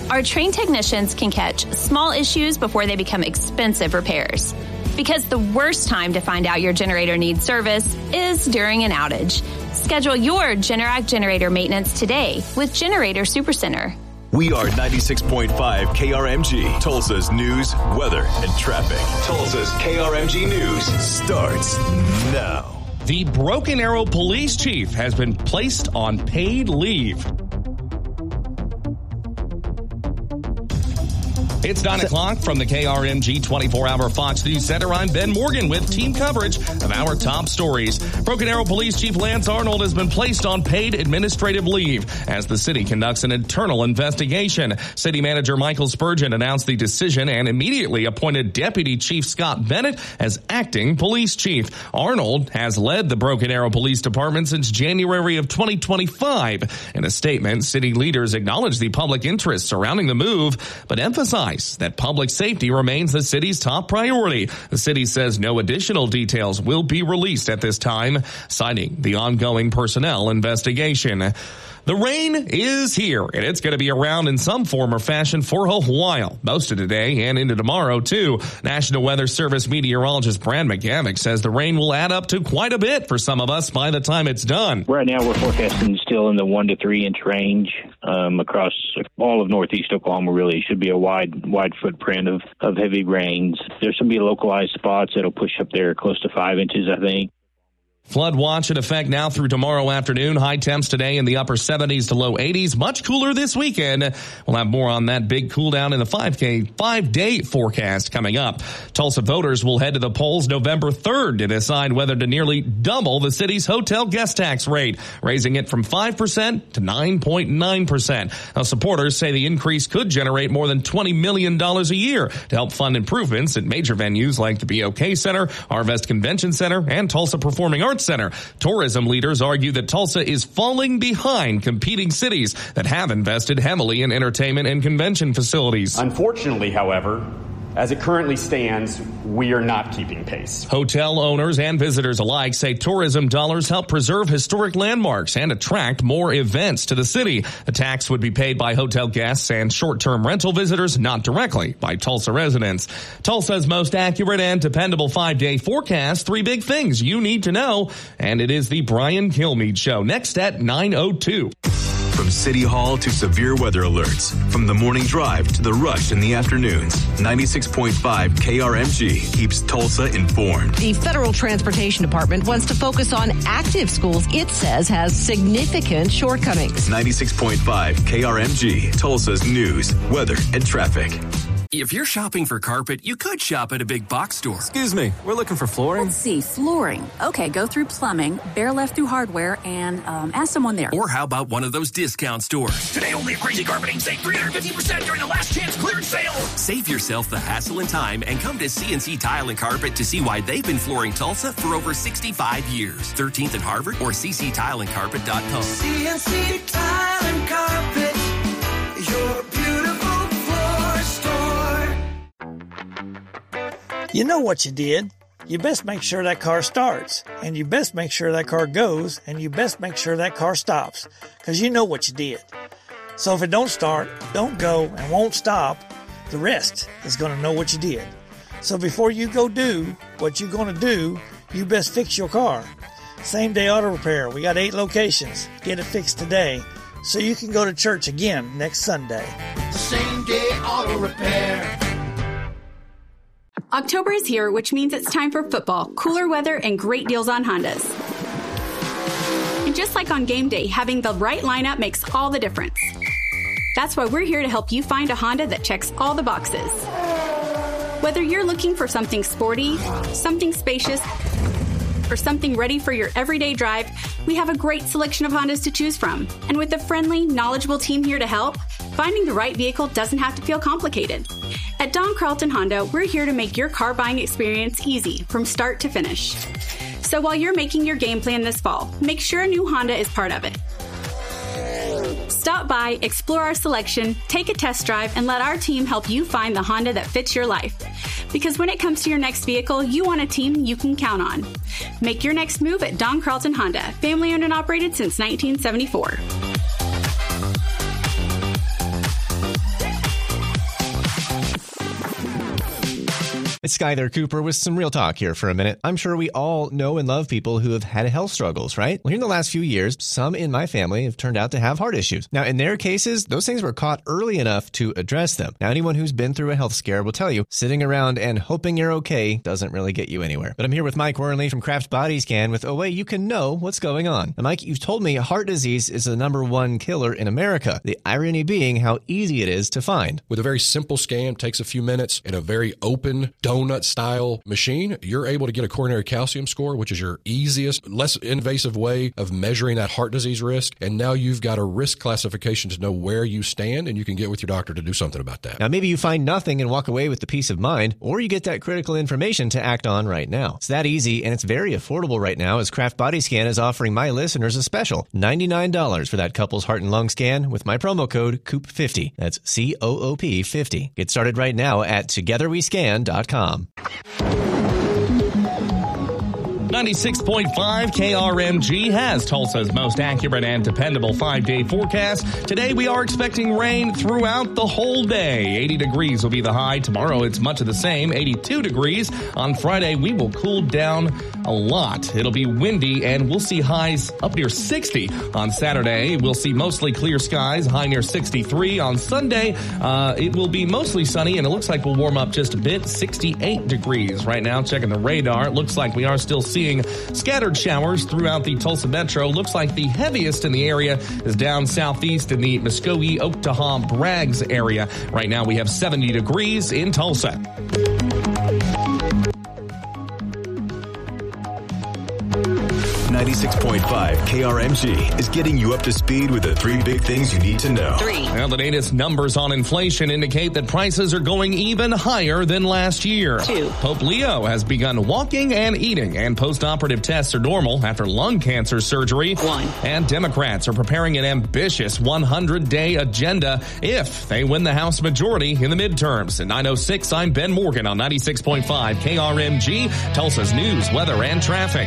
Our trained technicians can catch small issues before they become expensive repairs. Because the worst time to find out your generator needs service is during an outage. Schedule your Generac generator maintenance today with Generator Supercenter. We are ninety-six point five K R M G, Tulsa's news, weather, and traffic. Tulsa's K R M G News starts now. The Broken Arrow police chief has been placed on paid leave. It's nine o'clock from the K R M G twenty-four hour Fox News Center. I'm Ben Morgan with team coverage of our top stories. Broken Arrow Police Chief Lance Arnold has been placed on paid administrative leave as the city conducts an internal investigation. City Manager Michael Spurgeon announced the decision and immediately appointed Deputy Chief Scott Bennett as acting police chief. Arnold has led the Broken Arrow Police Department since January of twenty twenty-five. In a statement, city leaders acknowledged the public interest surrounding the move, but emphasized that public safety remains the city's top priority. The city says no additional details will be released at this time, citing the ongoing personnel investigation. The rain is here, and it's going to be around in some form or fashion for a while. Most of today and into tomorrow, too. National Weather Service meteorologist Brad McGavick says the rain will add up to quite a bit for some of us by the time it's done. Right now, we're forecasting still in the one to three inch range um, across all of northeast Oklahoma. Really, it should be a wide, wide footprint of, of heavy rains. There's going to be localized spots that'll push up there close to five inches, I think. Flood watch in effect now through tomorrow afternoon. High temps today in the upper seventies to low eighties. Much cooler this weekend. We'll have more on that big cool down in the five K five-day forecast coming up. Tulsa voters will head to the polls November third to decide whether to nearly double the city's hotel guest tax rate, raising it from five percent to nine point nine percent. Now, supporters say the increase could generate more than twenty million dollars a year to help fund improvements at major venues like the B O K Center, Arvest Convention Center, and Tulsa Performing Arts Center. Tourism leaders argue that Tulsa is falling behind competing cities that have invested heavily in entertainment and convention facilities. Unfortunately, however, as it currently stands, we are not keeping pace. Hotel owners and visitors alike say tourism dollars help preserve historic landmarks and attract more events to the city. The tax would be paid by hotel guests and short-term rental visitors, not directly by Tulsa residents. Tulsa's most accurate and dependable five-day forecast. Three big things you need to know. And it is the Brian Kilmeade Show. Next at nine oh two. From City Hall to severe weather alerts, from the morning drive to the rush in the afternoons, ninety-six point five K R M G keeps Tulsa informed. The Federal Transportation Department wants to focus on active schools it says has significant shortcomings. ninety-six point five K R M G, Tulsa's news, weather, and traffic. If you're shopping for carpet, you could shop at a big box store. Excuse me, we're looking for flooring. Let's see, flooring. Okay, go through plumbing, bear left through hardware, and um, ask someone there. Or how about one of those discount stores? Today only at Crazy Carpeting, save three hundred fifty percent during the last chance clearance sale. Save yourself the hassle and time and come to C N C Tile and Carpet to see why they've been flooring Tulsa for over sixty-five years. thirteenth and Harvard or c c tile and carpet dot com. C N C Tile and Carpet, your beautiful floor store. You know what you did. You best make sure that car starts, and you best make sure that car goes, and you best make sure that car stops, because you know what you did. So if it don't start, don't go, and won't stop, the rest is going to know what you did. So before you go do what you're going to do, you best fix your car. Same day auto repair. We got eight locations. Get it fixed today so you can go to church again next Sunday. Same day auto repair. October is here, which means it's time for football, cooler weather, and great deals on Hondas. And just like on game day, having the right lineup makes all the difference. That's why we're here to help you find a Honda that checks all the boxes. Whether you're looking for something sporty, something spacious, or something ready for your everyday drive, we have a great selection of Hondas to choose from. And with a friendly, knowledgeable team here to help, finding the right vehicle doesn't have to feel complicated. At Don Carlton Honda, we're here to make your car buying experience easy from start to finish. So while you're making your game plan this fall, make sure a new Honda is part of it. Stop by, explore our selection, take a test drive, and let our team help you find the Honda that fits your life. Because when it comes to your next vehicle, you want a team you can count on. Make your next move at Don Carlton Honda, family owned and operated since nineteen seventy-four. It's Skyler Cooper with some real talk here for a minute. I'm sure we all know and love people who have had health struggles, right? Well, here in the last few years, some in my family have turned out to have heart issues. Now, in their cases, those things were caught early enough to address them. Now, anyone who's been through a health scare will tell you, sitting around and hoping you're okay doesn't really get you anywhere. But I'm here with Mike Wornley from Kraft Body Scan with a way you can know what's going on. Now, Mike, you've told me heart disease is the number one killer in America. The irony being how easy it is to find. With a very simple scan, takes a few minutes, and a very open donut-style machine, you're able to get a coronary calcium score, which is your easiest, less invasive way of measuring that heart disease risk. And now you've got a risk classification to know where you stand, and you can get with your doctor to do something about that. Now, maybe you find nothing and walk away with the peace of mind, or you get that critical information to act on right now. It's that easy, and it's very affordable right now, as Kraft Body Scan is offering my listeners a special ninety-nine dollars for that couple's heart and lung scan with my promo code C O O P fifty. That's C O O P fifty. Get started right now at together we scan dot com. ninety-six point five K R M G has Tulsa's most accurate and dependable five-day forecast. Today we are expecting rain throughout the whole day. eighty degrees will be the high. Tomorrow it's much of the same, eighty-two degrees. On Friday we will cool down a lot. It'll be windy and we'll see highs up near sixty. On Saturday we'll see mostly clear skies, high near sixty-three. On Sunday uh, it will be mostly sunny and it looks like we'll warm up just a bit, sixty-eight degrees. Right now, checking the radar, it looks like we are still seeing scattered showers throughout the Tulsa metro. Looks like the heaviest in the area is down southeast in the Muskogee, Oktahom, Braggs area. Right now we have seventy degrees in Tulsa. ninety-six point five K R M G is getting you up to speed with the three big things you need to know. Three. Now, the latest numbers on inflation indicate that prices are going even higher than last year. Two. Pope Leo has begun walking and eating, and post-operative tests are normal after lung cancer surgery. One. And Democrats are preparing an ambitious one hundred day agenda if they win the House majority in the midterms. At nine oh six, I'm Ben Morgan on ninety-six point five K R M G, Tulsa's news, weather, and traffic.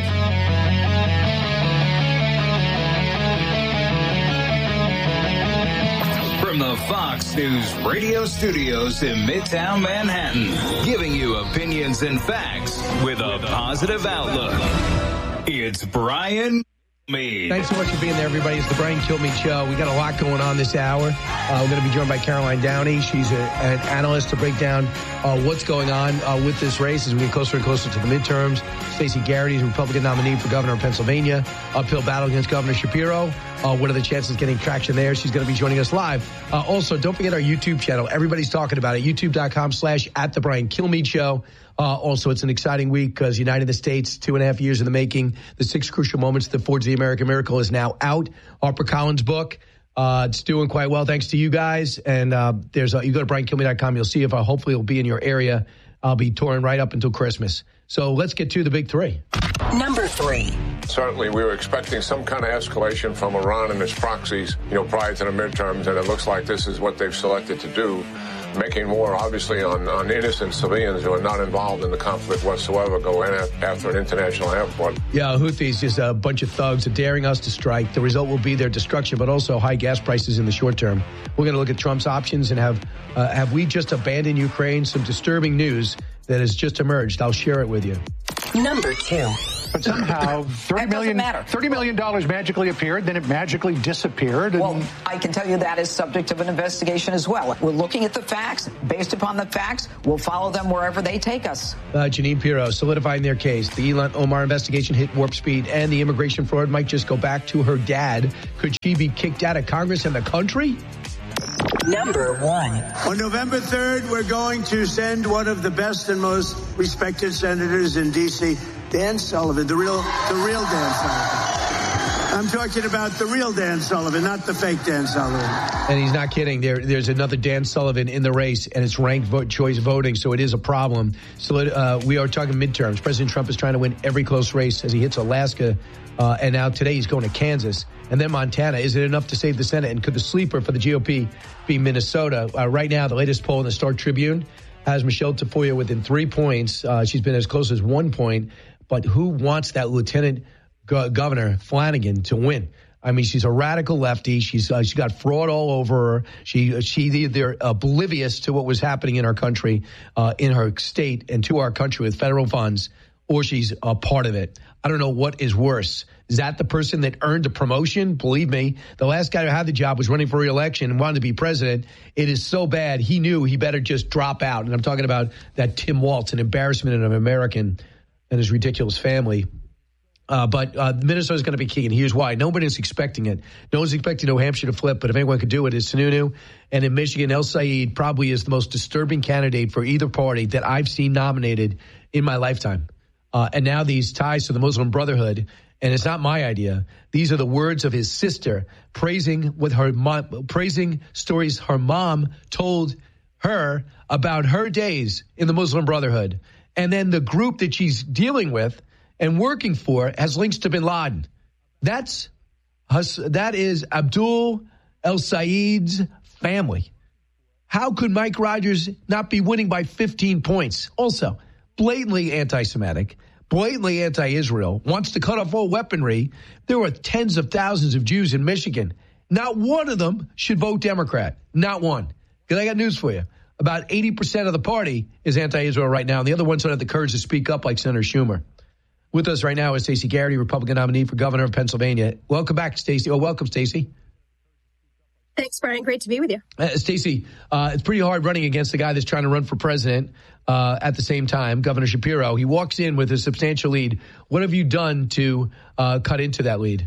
The Fox News radio studios in Midtown Manhattan, giving you opinions and facts with a positive outlook. It's Brian Kilmeade. Thanks so much for being there, everybody. It's the Brian Kilmeade Show. We got a lot going on this hour. Uh, we're going to be joined by Caroline Downey. She's a, an analyst to break down uh, what's going on uh, with this race as we get closer and closer to the midterms. Stacey Garrity is a Republican nominee for governor of Pennsylvania. Uphill battle against Governor Shapiro. Uh, what are the chances of getting traction there? She's going to be joining us live. Uh, also, don't forget our YouTube channel. Everybody's talking about it. YouTube.com slash at the Brian Kilmeade Show. Uh, also, it's an exciting week because United the States, two and a half years in the making. The Six Crucial Moments that Forged the American Miracle is now out. HarperCollins book. Uh, it's doing quite well thanks to you guys. And uh, there's a, you go to brian kilmeade dot com. You'll see if uh, hopefully it'll be in your area. I'll be touring right up until Christmas. So let's get to the big three. Number three. Certainly, we were expecting some kind of escalation from Iran and its proxies, you know, prior to the midterms, and it looks like this is what they've selected to do, making war, obviously, on, on innocent civilians who are not involved in the conflict whatsoever, go in after an international airport. Yeah, Houthis, just a bunch of thugs daring us to strike. The result will be their destruction, but also high gas prices in the short term. We're going to look at Trump's options and have, uh, have we just abandoned Ukraine? Some disturbing news that has just emerged. I'll share it with you. Number two. But somehow thirty million dollars thirty million dollars magically appeared, then it magically disappeared. And well, I can tell you that is subject of an investigation as well. We're looking at the facts. Based upon the facts, we'll follow them wherever they take us. Uh, Janine Pirro solidifying their case. The Ilhan Omar investigation hit warp speed, and the immigration fraud might just go back to her dad. Could she be kicked out of Congress and the country? Number one. On November third, we're going to send one of the best and most respected senators in D C, Dan Sullivan, the real, the real Dan Sullivan. I'm talking about the real Dan Sullivan, not the fake Dan Sullivan. And he's not kidding. There, there's another Dan Sullivan in the race, and it's ranked vote choice voting, so it is a problem. So uh, we are talking midterms. President Trump is trying to win every close race as he hits Alaska, uh, and now today he's going to Kansas. And then Montana. Is it enough to save the Senate? And could the sleeper for the G O P be Minnesota? Uh, right now, the latest poll in the Star Tribune has Michelle Tafoya within three points. Uh, she's been as close as one point. But who wants that Lieutenant Go- Governor Flanagan to win? I mean, she's a radical lefty. She's uh, she got fraud all over her. She she they're oblivious to what was happening in our country, uh, in her state, and to our country with federal funds, or she's a part of it. I don't know what is worse. Is that the person that earned a promotion? Believe me, the last guy who had the job was running for re-election and wanted to be president. It is so bad, he knew he better just drop out. And I'm talking about that Tim Walz, an embarrassment of an American and his ridiculous family. Uh, but uh, Minnesota's going to be key, and here's why. Nobody's expecting it. No one's expecting New Hampshire to flip, but if anyone could do it, it's Sununu. And in Michigan, El Sayed probably is the most disturbing candidate for either party that I've seen nominated in my lifetime. Uh, and now these ties to the Muslim Brotherhood, and it's not my idea. These are the words of his sister praising what her mom, praising stories her mom told her about her days in the Muslim Brotherhood. And then the group that she's dealing with and working for has links to bin Laden. That's that is Abdul El Sayed's family. How could Mike Rogers not be winning by fifteen points? Also, blatantly anti-Semitic, blatantly anti-Israel, wants to cut off all weaponry. There were tens of thousands of Jews in Michigan. Not one of them should vote Democrat. Not one. Because I got news for you. About eighty percent of the party is anti-Israel right now, and the other ones don't have the courage to speak up like Senator Schumer. With us right now is Stacey Garrity, Republican nominee for governor of Pennsylvania. Welcome back, Stacey. Oh, welcome, Stacey. Thanks, Brian. Great to be with you. Uh, Stacey, uh, it's pretty hard running against the guy that's trying to run for president uh, at the same time, Governor Shapiro. He walks in with a substantial lead. What have you done to uh, cut into that lead?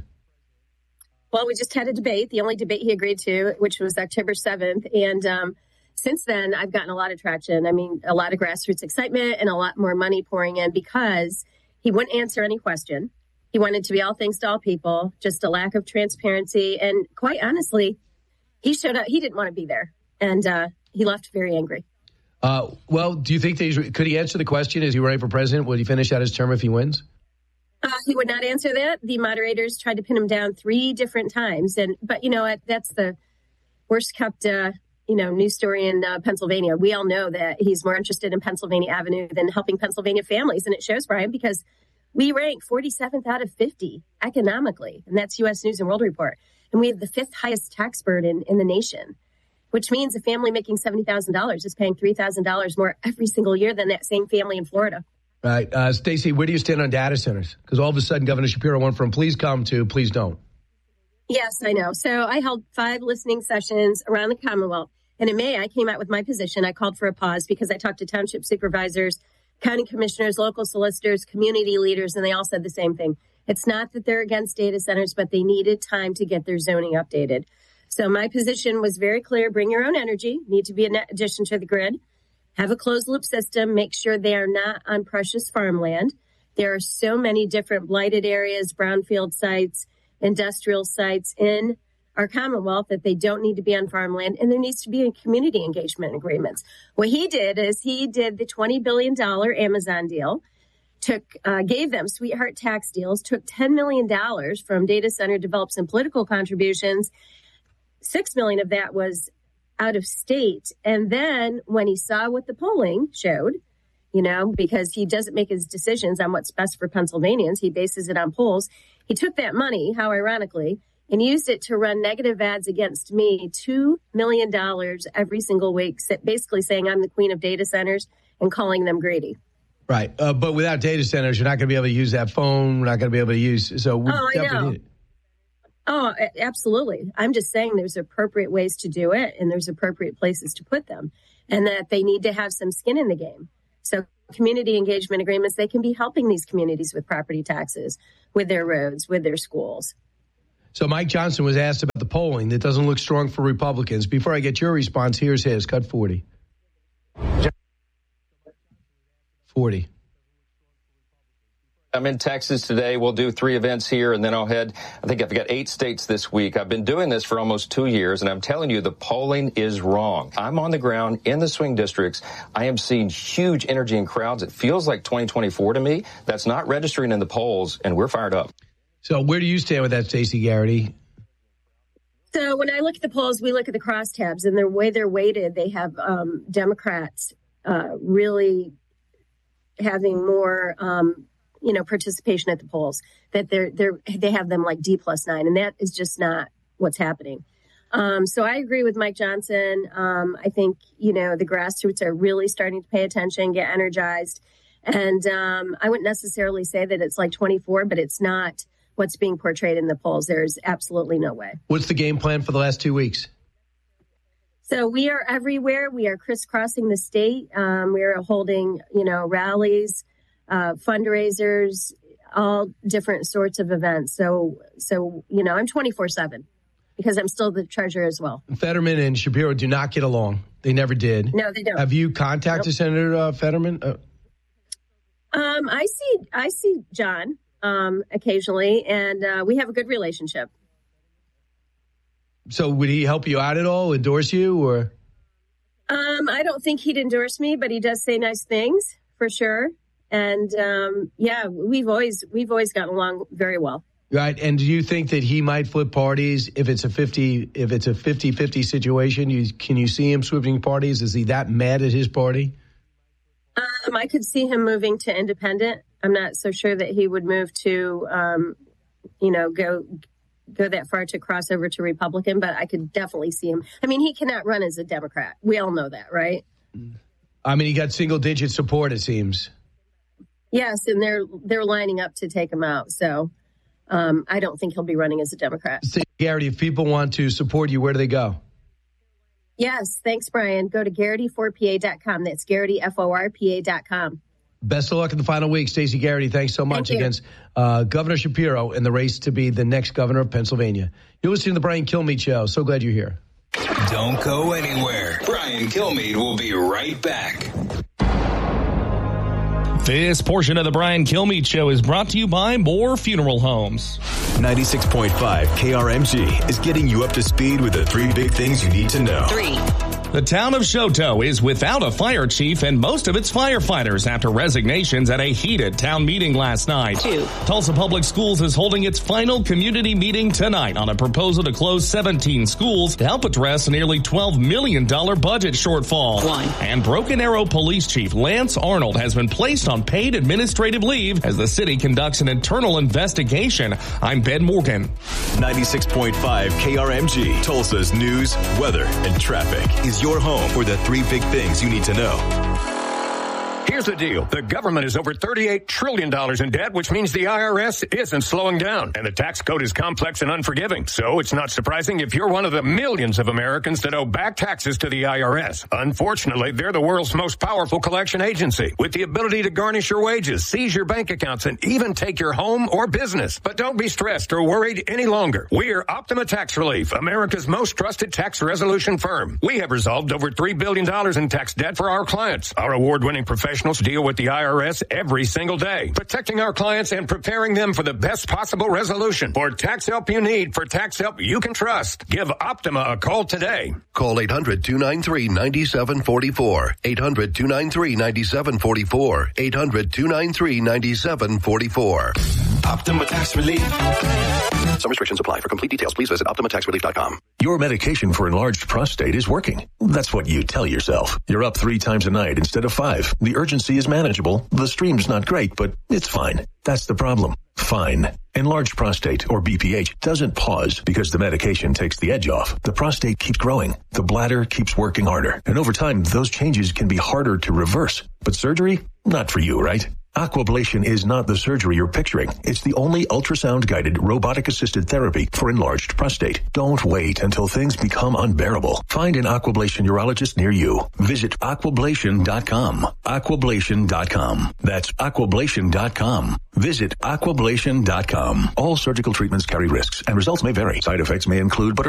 Well, we just had a debate, the only debate he agreed to, which was October seventh. And um, since then, I've gotten a lot of traction. I mean, a lot of grassroots excitement and a lot more money pouring in because he wouldn't answer any question. He wanted to be all things to all people, just a lack of transparency. And quite honestly, he showed up. He didn't want to be there. And uh, he left very angry. Uh, well, do you think that he's, could he answer the question? Is he running for president? Would he finish out his term if he wins? Uh, he would not answer that. The moderators tried to pin him down three different times. And but, you know, that's the worst kept, uh, you know, news story in uh, Pennsylvania. We all know that he's more interested in Pennsylvania Avenue than helping Pennsylvania families. And it shows, Brian, because we rank forty-seventh out of fifty economically. And that's U S News and World Report. And we have the fifth highest tax burden in the nation, which means a family making seventy thousand dollars is paying three thousand dollars more every single year than that same family in Florida. Right. Uh, Stacey, where do you stand on data centers? Because all of a sudden, Governor Shapiro went from please come to please don't. Yes, I know. So I held five listening sessions around the Commonwealth. And in May, I came out with my position. I called for a pause because I talked to township supervisors, county commissioners, local solicitors, community leaders, and they all said the same thing. It's not that they're against data centers, but they needed time to get their zoning updated. So my position was very clear. Bring your own energy. Need to be a net addition to the grid. Have a closed loop system. Make sure they are not on precious farmland. There are so many different blighted areas, brownfield sites, industrial sites in our Commonwealth that they don't need to be on farmland, and there needs to be community engagement agreements. What he did is he did the twenty billion dollars Amazon deal, took uh, gave them sweetheart tax deals, took ten million dollars from data center develops and political contributions. six million dollars of that was out of state. And then when he saw what the polling showed, you know, because he doesn't make his decisions on what's best for Pennsylvanians, he bases it on polls. He took that money, how ironically, and used it to run negative ads against me, two million dollars every single week, basically saying I'm the queen of data centers and calling them greedy. Right. Uh, but without data centers, you're not going to be able to use that phone. We're not going to be able to use. So we oh, definitely I know. need it. Oh, absolutely. I'm just saying there's appropriate ways to do it and there's appropriate places to put them and that they need to have some skin in the game. So community engagement agreements, they can be helping these communities with property taxes, with their roads, with their schools. So Mike Johnson was asked about the polling that doesn't look strong for Republicans. Before I get your response, here's his. Cut forty. forty. I'm in Texas today. We'll do three events here, and then I'll head, I think I've got eight states this week. I've been doing this for almost two years, and I'm telling you, the polling is wrong. I'm on the ground in the swing districts. I am seeing huge energy in crowds. It feels like twenty twenty-four to me. That's not registering in the polls, and we're fired up. So where do you stand with that, Stacey Garrity? So when I look at the polls, we look at the crosstabs, and the way they're weighted, they have um, Democrats uh, really having more um, you know, participation at the polls. that they're they're they have them like D plus nine, and that is just not what's happening. Um, so I agree with Mike Johnson. Um, I think, you know, the grassroots are really starting to pay attention, get energized. And um, I wouldn't necessarily say that it's like twenty-four, but it's not what's being portrayed in the polls. There's absolutely no way. What's the game plan for the last two weeks? So we are everywhere. We are crisscrossing the state. Um, we are holding, you know, rallies, uh, fundraisers, all different sorts of events. So, so you know, I'm twenty-four seven. Because I'm still the treasurer as well. Fetterman and Shapiro do not get along. They never did. No, they don't. Have you contacted nope. Senator uh, Fetterman? Uh, um, I see, I see John um, occasionally, and uh, we have a good relationship. So, would he help you out at all? Endorse you, or? Um, I don't think he'd endorse me, but he does say nice things for sure. And um, yeah, we've always we've always gotten along very well. Right, and do you think that he might flip parties if it's a fifty if it's a fifty-fifty situation? You, can you see him switching parties? Is he that mad at his party? Um, I could see him moving to independent. I'm not so sure that he would move to, um, you know, go go that far to cross over to Republican, but I could definitely see him. I mean, he cannot run as a Democrat. We all know that, right? I mean, he got single-digit support, it seems. Yes, and they're they're lining up to take him out, so... Um, I don't think he'll be running as a Democrat. Garrity, if people want to support you, where do they go? Yes, thanks, Brian. Go to Garrity four P A dot com. That's Garrity, F O R P A dot com. Best of luck in the final week. Stacey Garrity, thanks so much Thank against uh, Governor Shapiro in the race to be the next governor of Pennsylvania. You're listening to the Brian Kilmeade Show. So glad you're here. Don't go anywhere. Brian Kilmeade will be right back. This portion of the Brian Kilmeade Show is brought to you by Moore Funeral Homes. ninety-six point five K R M G is getting you up to speed with the three big things you need to know. Three. The town of Choteau is without a fire chief and most of its firefighters after resignations at a heated town meeting last night. Two. Tulsa Public Schools is holding its final community meeting tonight on a proposal to close seventeen schools to help address a nearly twelve million dollars budget shortfall. One. And Broken Arrow Police Chief Lance Arnold has been placed on paid administrative leave as the city conducts an internal investigation. I'm Ben Morgan. ninety-six point five K R M G, Tulsa's news, weather, and traffic is your home for the three big things you need to know. Here's the deal. The government is over thirty-eight trillion dollars in debt, which means the I R S isn't slowing down. And the tax code is complex and unforgiving. So it's not surprising if you're one of the millions of Americans that owe back taxes to the I R S. Unfortunately, they're the world's most powerful collection agency with the ability to garnish your wages, seize your bank accounts, and even take your home or business. But don't be stressed or worried any longer. We are Optima Tax Relief, America's most trusted tax resolution firm. We have resolved over three billion dollars in tax debt for our clients. Our award-winning professionals deal with the I R S every single day, protecting our clients and preparing them for the best possible resolution. For tax help you need, for tax help you can trust, give Optima a call today. Call eight hundred, two nine three, nine seven four four. eight hundred, two nine three, nine seven four four. eight hundred, two nine three, nine seven four four. Optima Tax Relief. Some restrictions apply. For complete details, please visit optima tax relief dot com. Your medication for enlarged prostate is working. That's what you tell yourself. You're up three times a night instead of five. The urgency is manageable. The stream's not great, but it's fine. That's the problem. Fine. Enlarged prostate, or B P H, doesn't pause because the medication takes the edge off. The prostate keeps growing. The bladder keeps working harder. And over time, those changes can be harder to reverse. But surgery? Not for you, right? Aquablation is not the surgery you're picturing. It's the only ultrasound-guided, robotic-assisted therapy for enlarged prostate. Don't wait until things become unbearable. Find an Aquablation urologist near you. Visit aquablation dot com. aquablation dot com. That's aquablation dot com. Visit aquablation dot com. All surgical treatments carry risks, and results may vary. Side effects may include butter